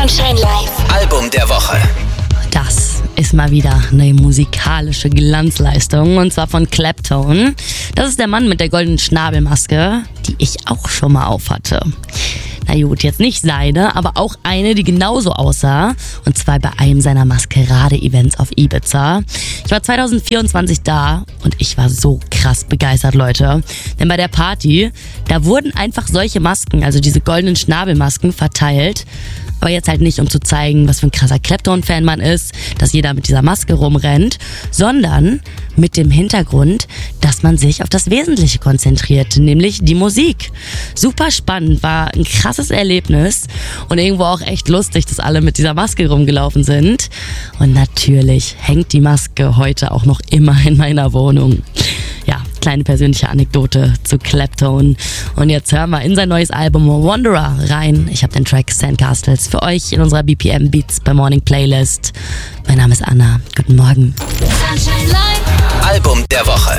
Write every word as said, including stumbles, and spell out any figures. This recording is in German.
Sunshine Live. Album der Woche. Das ist mal wieder eine musikalische Glanzleistung und zwar von Clapton. Das ist der Mann mit der goldenen Schnabelmaske, die ich auch schon mal aufhatte. Na gut, jetzt nicht seine, aber auch eine, die genauso aussah. Und zwar bei einem seiner Maskerade-Events auf Ibiza. Ich war zwanzig vierundzwanzig da und ich war so krass begeistert, Leute. Denn bei der Party, da wurden einfach solche Masken, also diese goldenen Schnabelmasken, verteilt. Aber jetzt halt nicht, um zu zeigen, was für ein krasser Clapton-Fan man ist, dass jeder mit dieser Maske rumrennt, sondern mit dem Hintergrund, dass man sich auf das Wesentliche konzentriert, nämlich die Musik. Super spannend, war ein krasses Erlebnis und irgendwo auch echt lustig, dass alle mit dieser Maske rumgelaufen sind. Und natürlich hängt die Maske heute auch noch immer in meiner Wohnung. Ja, kleine persönliche Anekdote zu Clapton. Und jetzt hören wir in sein neues Album Wanderer rein. Ich habe den Track Sandcastles für euch in unserer B P M Beats per Morning Playlist. Mein Name ist Anna. Guten Morgen. Sunshine Live. Album der Woche.